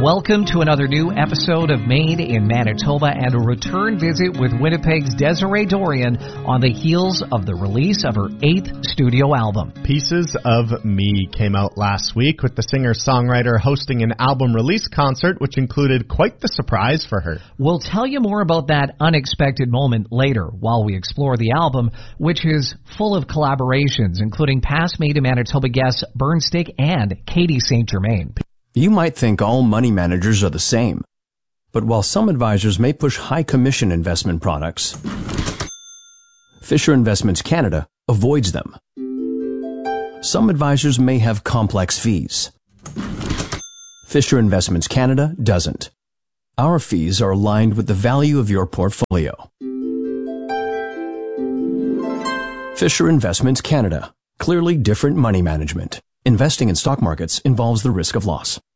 Welcome to another new episode of Made in Manitoba and a return visit with Winnipeg's Desiree Dorion on the heels of the release of her 8th studio album. Pieces of Me came out last week with the singer-songwriter hosting an album release concert which included quite the surprise for her. We'll tell you more about that unexpected moment later while we explore the album, which is full of collaborations including past Made in Manitoba guests Burnstick and Katie St. Germain. You might think all money managers are the same, but while some advisors may push high commission investment products, Fisher Investments Canada avoids them. Some advisors may have complex fees. Fisher Investments Canada doesn't. Our fees are aligned with the value of your portfolio. Fisher Investments Canada. Clearly different money management. Investing in stock markets involves the risk of loss.